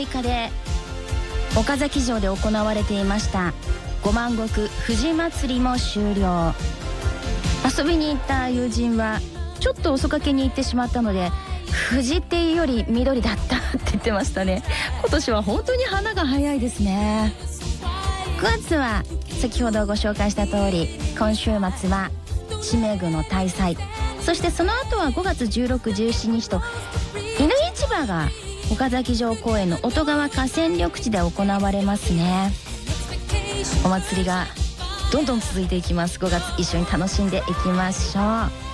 6日で岡崎城で行われていました五万石富士祭りも終了。遊びに行った友人はちょっと遅かけに行ってしまったので、富士っていうより緑だったって言ってましたね。今年は本当に花が早いですね。9月は先ほどご紹介した通り、今週末はちめぐの大祭、そしてその後は5月16、17日と犬市場が岡崎城公園の音川河川緑地で行われますね。お祭りがどんどん続いていきます。5月一緒に楽しんでいきましょう。